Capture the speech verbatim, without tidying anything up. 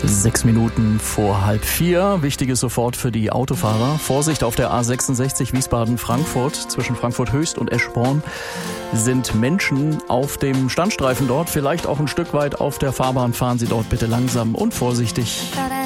Sechs Minuten vor halb vier. Wichtiges sofort für die Autofahrer. Vorsicht auf der A sechsundsechzig Wiesbaden-Frankfurt. Zwischen Frankfurt-Höchst und Eschborn sind Menschen auf dem Standstreifen dort. Vielleicht auch ein Stück weit auf der Fahrbahn. Fahren Sie dort bitte langsam und vorsichtig.